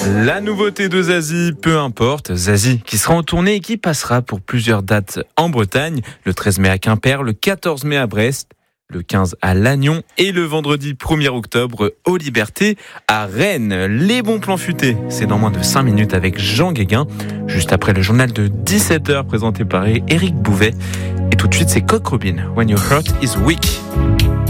La nouveauté de Zazie, peu importe, Zazie qui sera en tournée et qui passera pour plusieurs dates en Bretagne, le 13 mai à Quimper, le 14 mai à Brest, le 15 à Lannion et le vendredi 1er octobre aux Libertés à Rennes. Les bons plans futés, c'est dans moins de 5 minutes avec Jean Guéguin, juste après le journal de 17h présenté par Éric Bouvet. Et tout de suite, c'est Coq Robin, When Your Heart is Weak.